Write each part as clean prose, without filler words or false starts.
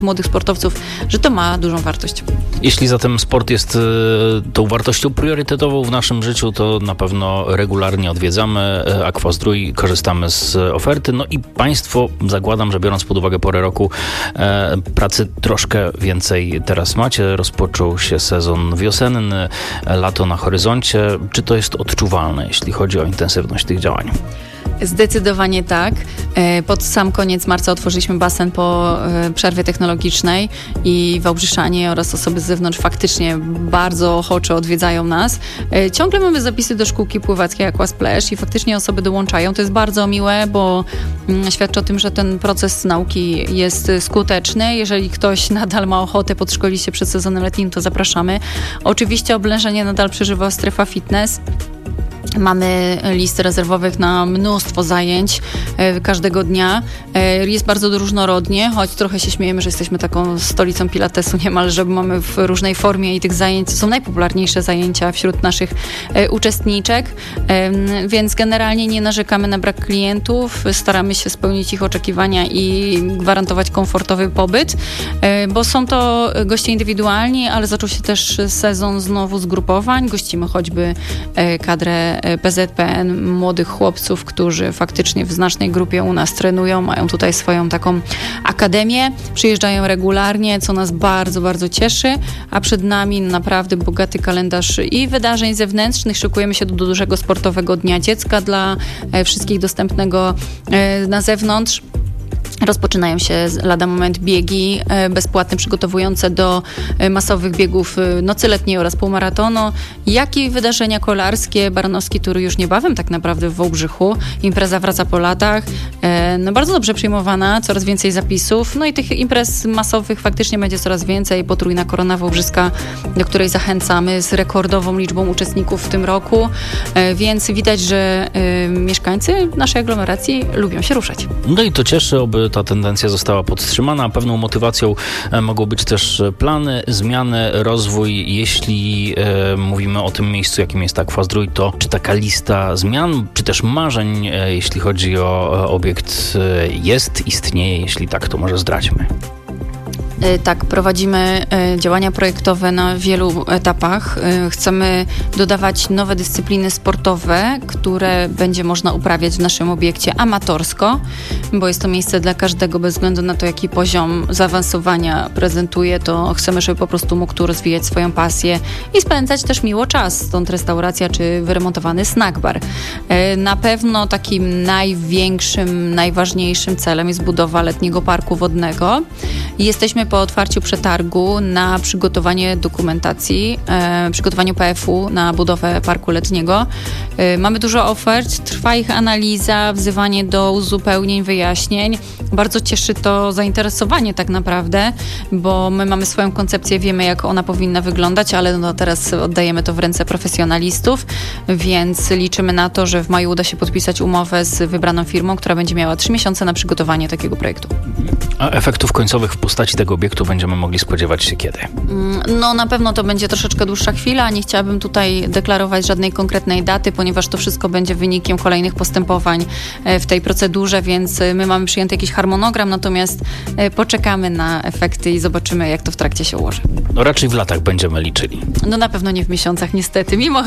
młodych sportowców, że to ma dużą wartość. Jeśli zatem sport jest tą wartością priorytetową w naszym życiu, to na pewno regularnie odwiedzamy Aquazdrój, korzystamy z oferty. No i Państwo, zakładam, że biorąc pod uwagę porę roku, pracy troszkę więcej teraz macie. Rozpoczął się sezon wiosenny, lato na horyzoncie. Czy to jest odczuwalne, jeśli chodzi o intensywność tych działań? Zdecydowanie tak. Pod sam koniec marca otworzyliśmy basen po przerwie technologicznej i wałbrzyszanie oraz osoby z zewnątrz faktycznie bardzo ochoczo odwiedzają nas. Ciągle mamy zapisy do szkółki pływackiej Aquasplash i faktycznie osoby dołączają. To jest bardzo miłe, bo świadczy o tym, że ten proces nauki jest skuteczny. Jeżeli ktoś nadal ma ochotę podszkolić się przed sezonem letnim, to zapraszamy. Oczywiście Oblężenie nadal przeżywa strefa fitness. Mamy listy rezerwowych na mnóstwo zajęć każdego dnia. Jest bardzo różnorodnie, choć trochę się śmiejemy, że jesteśmy taką stolicą pilatesu niemalże, bo mamy w różnej formie i tych zajęć są najpopularniejsze zajęcia wśród naszych uczestniczek, więc generalnie nie narzekamy na brak klientów, staramy się spełnić ich oczekiwania i gwarantować komfortowy pobyt, bo są to goście indywidualni, ale zaczął się też sezon znowu zgrupowań. Gościmy choćby kadrę PZPN, młodych chłopców, którzy faktycznie w znacznej grupie u nas trenują, mają tutaj swoją taką akademię, przyjeżdżają regularnie, co nas bardzo, bardzo cieszy, a przed nami naprawdę bogaty kalendarz i wydarzeń zewnętrznych. Szykujemy się do dużego sportowego Dnia Dziecka dla wszystkich dostępnego na zewnątrz. Rozpoczynają się lada moment biegi bezpłatne przygotowujące do masowych biegów nocy letniej oraz półmaratonu, jak i wydarzenia kolarskie. Baranowski Tour już niebawem tak naprawdę w Wałbrzychu. Impreza wraca po latach. Bardzo dobrze przyjmowana, coraz więcej zapisów. No i tych imprez masowych faktycznie będzie coraz więcej. Potrójna Korona Wałbrzyska, do której zachęcamy z rekordową liczbą uczestników w tym roku. Więc widać, że mieszkańcy naszej aglomeracji lubią się ruszać. No i to cieszy, oby ta tendencja została podtrzymana. Pewną motywacją mogą być też plany, zmiany, rozwój. Jeśli mówimy o tym miejscu, jakim jest Aquazdrój, to czy taka lista zmian, czy też marzeń, jeśli chodzi o obiekt, istnieje? Jeśli tak, to może zdradźmy. Tak, prowadzimy działania projektowe na wielu etapach. Chcemy dodawać nowe dyscypliny sportowe, które będzie można uprawiać w naszym obiekcie amatorsko, bo jest to miejsce dla każdego, bez względu na to, jaki poziom zaawansowania prezentuje, to chcemy, żeby po prostu mógł tu rozwijać swoją pasję i spędzać też miło czas. Stąd restauracja czy wyremontowany snack bar. Na pewno takim największym, najważniejszym celem jest budowa letniego parku wodnego. Jesteśmy po otwarciu przetargu na przygotowanie dokumentacji, przygotowaniu PF-u na budowę parku letniego. Mamy dużo ofert, trwa ich analiza, wzywanie do uzupełnień, wyjaśnień. Bardzo cieszy to zainteresowanie tak naprawdę, bo my mamy swoją koncepcję, wiemy jak ona powinna wyglądać, ale teraz oddajemy to w ręce profesjonalistów, więc liczymy na to, że w maju uda się podpisać umowę z wybraną firmą, która będzie miała 3 miesiące na przygotowanie takiego projektu. A efektów końcowych w postaci tego obiektu będziemy mogli spodziewać się kiedy? No na pewno to będzie troszeczkę dłuższa chwila. Nie chciałabym tutaj deklarować żadnej konkretnej daty, ponieważ to wszystko będzie wynikiem kolejnych postępowań w tej procedurze, więc my mamy przyjęty jakiś harmonogram, natomiast poczekamy na efekty i zobaczymy, jak to w trakcie się ułoży. No raczej w latach będziemy liczyli. No na pewno nie w miesiącach niestety. Mimo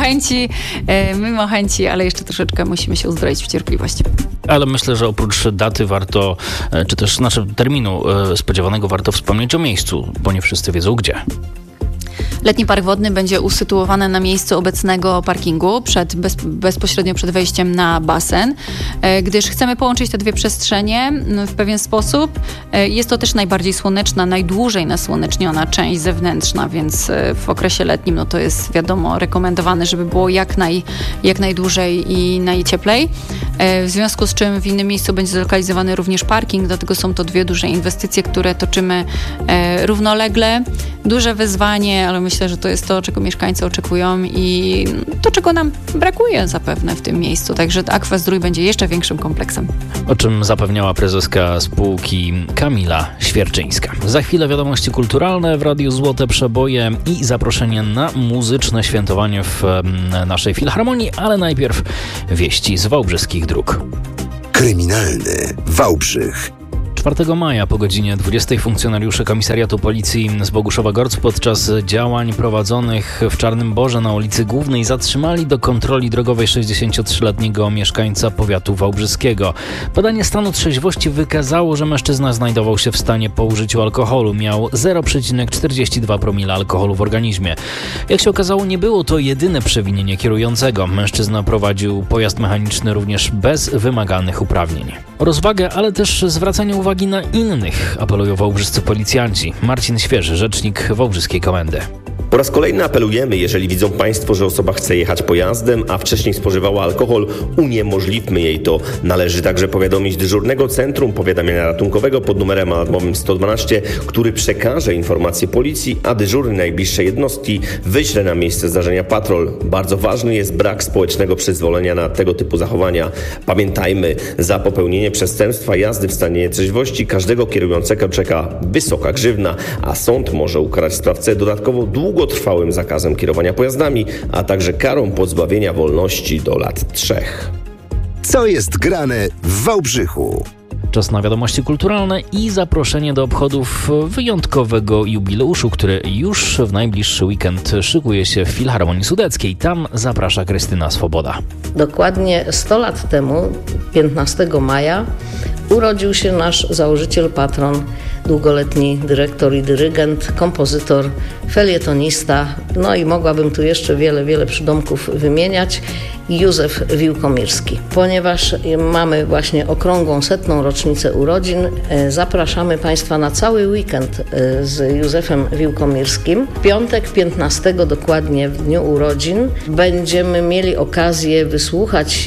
chęci, ale jeszcze troszeczkę musimy się uzbroić w cierpliwość. Ale myślę, że oprócz daty warto, czy też terminu spodziewanego warto wspomnieć o miejscu, bo nie wszyscy wiedzą gdzie. Letni park wodny będzie usytuowany na miejscu obecnego parkingu, bezpośrednio przed wejściem na basen, gdyż chcemy połączyć te dwie przestrzenie w pewien sposób. Jest to też najbardziej słoneczna, najdłużej nasłoneczniona część zewnętrzna, więc w okresie letnim to jest wiadomo rekomendowane, żeby było jak najdłużej i najcieplej. W związku z czym w innym miejscu będzie zlokalizowany również parking, dlatego są to dwie duże inwestycje, które toczymy równolegle. Duże wyzwanie, ale myślę, że to jest to, czego mieszkańcy oczekują i to, czego nam brakuje zapewne w tym miejscu. Także Aquazdrój będzie jeszcze większym kompleksem. O czym zapewniała prezeska spółki Kamila Świerczyńska. Za chwilę wiadomości kulturalne w Radiu Złote Przeboje i zaproszenie na muzyczne świętowanie w naszej filharmonii, ale najpierw wieści z wałbrzyskich dróg. Kryminalny Wałbrzych. 4 maja po godzinie 20 funkcjonariusze komisariatu policji z Boguszowa-Gorc podczas działań prowadzonych w Czarnym Borze na ulicy Głównej zatrzymali do kontroli drogowej 63-letniego mieszkańca powiatu wałbrzyskiego. Badanie stanu trzeźwości wykazało, że mężczyzna znajdował się w stanie po użyciu alkoholu. Miał 0,42 promila alkoholu w organizmie. Jak się okazało, nie było to jedyne przewinienie kierującego. Mężczyzna prowadził pojazd mechaniczny również bez wymagalnych uprawnień. O rozwagę, ale też zwracanie uwagi na innych apelują wałbrzyscy policjanci. Marcin Świeży, rzecznik Wałbrzyskiej Komendy. Po raz kolejny apelujemy, jeżeli widzą Państwo, że osoba chce jechać pojazdem, a wcześniej spożywała alkohol, uniemożliwmy jej to. Należy także powiadomić dyżurnego Centrum Powiadamiania Ratunkowego pod numerem alarmowym 112, który przekaże informacje policji, a dyżurny najbliższej jednostki wyśle na miejsce zdarzenia patrol. Bardzo ważny jest brak społecznego przyzwolenia na tego typu zachowania. Pamiętajmy, za popełnienie przestępstwa jazdy w stanie nietrzeźwości każdego kierującego czeka wysoka grzywna, a sąd może ukarać sprawcę dodatkowo długotrwałym zakazem kierowania pojazdami, a także karą pozbawienia wolności do lat 3. Co jest grane w Wałbrzychu? Czas na wiadomości kulturalne i zaproszenie do obchodów wyjątkowego jubileuszu, który już w najbliższy weekend szykuje się w Filharmonii Sudeckiej. Tam zaprasza Krystyna Swoboda. Dokładnie 100 lat temu, 15 maja, urodził się nasz założyciel, patron, długoletni dyrektor i dyrygent, kompozytor, felietonista, no i mogłabym tu jeszcze wiele przydomków wymieniać, Józef Wiłkomirski. Ponieważ mamy właśnie okrągłą 100. rocznicę urodzin, zapraszamy Państwa na cały weekend z Józefem Wiłkomirskim. W piątek 15 dokładnie w dniu urodzin będziemy mieli okazję wysłuchać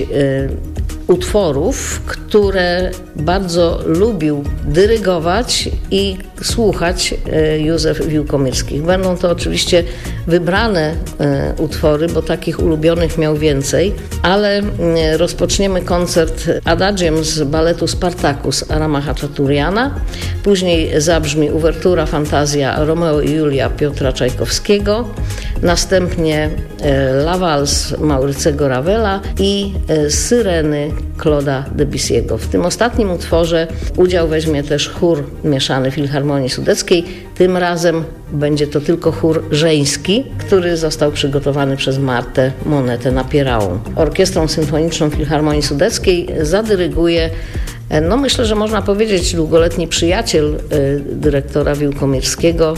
utworów, które bardzo lubił dyrygować i słuchać Józef Wiłkomirski. Będą to oczywiście wybrane utwory, bo takich ulubionych miał więcej, ale rozpoczniemy koncert adagiem z baletu Spartacus Arama Hachaturiana, później zabrzmi uwertura fantazja Romeo i Julia Piotra Czajkowskiego, następnie La Valse Maurycego Ravela i Syreny Claude'a Debussy'ego. W tym ostatnim utworze udział weźmie też chór mieszany Filharmonii Sudeckiej. Tym razem będzie to tylko chór żeński, który został przygotowany przez Martę Monetę Napierałą. Orkiestrą Symfoniczną Filharmonii Sudeckiej zadyryguje, no myślę, że można powiedzieć, długoletni przyjaciel dyrektora Wiłkomirskiego,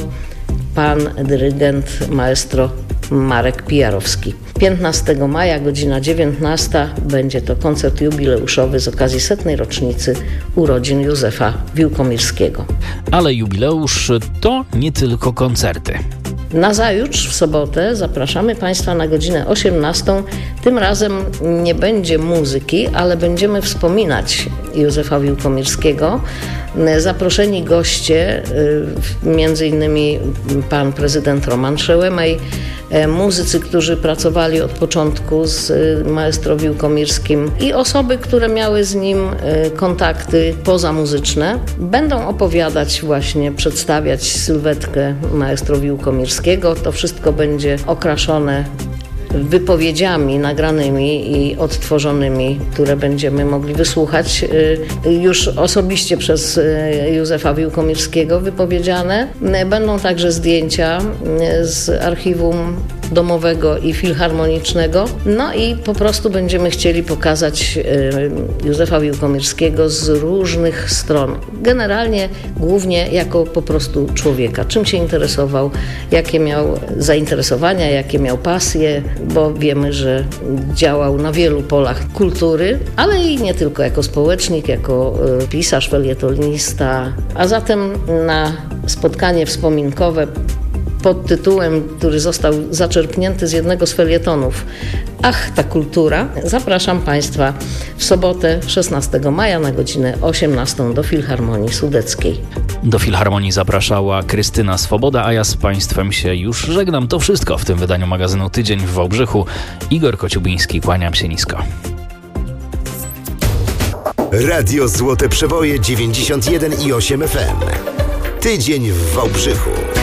pan dyrygent, maestro Marek Pijarowski. 15 maja, godzina 19, będzie to koncert jubileuszowy z okazji 100. rocznicy urodzin Józefa Wiłkomirskiego. Ale jubileusz to nie tylko koncerty. Nazajutrz, w sobotę, zapraszamy Państwa na godzinę 18. Tym razem nie będzie muzyki, ale będziemy wspominać Józefa Wiłkomirskiego. Zaproszeni goście, między innymi pan prezydent Roman Szełemej, muzycy, którzy pracowali od początku z maestro Wiłkomirskim i osoby, które miały z nim kontakty pozamuzyczne, będą opowiadać właśnie, przedstawiać sylwetkę maestro Wiłkomirskiego. To wszystko będzie okraszone wypowiedziami nagranymi i odtworzonymi, które będziemy mogli wysłuchać już osobiście przez Józefa Wiłkomirskiego wypowiedziane. Będą także zdjęcia z archiwum domowego i filharmonicznego. No i po prostu będziemy chcieli pokazać Józefa Wiłkomirskiego z różnych stron. Generalnie głównie jako po prostu człowieka. Czym się interesował, jakie miał zainteresowania, jakie miał pasje, bo wiemy, że działał na wielu polach kultury, ale i nie tylko jako społecznik, jako pisarz, felietonista. A zatem na spotkanie wspominkowe pod tytułem, który został zaczerpnięty z jednego z felietonów Ach, ta kultura, zapraszam Państwa w sobotę 16 maja na godzinę 18 do Filharmonii Sudeckiej. Do Filharmonii zapraszała Krystyna Swoboda, a ja z Państwem się już żegnam. To wszystko w tym wydaniu magazynu Tydzień w Wałbrzychu. Igor Kociubiński, kłaniam się nisko. Radio Złote Przeboje 91,8 FM. Tydzień w Wałbrzychu.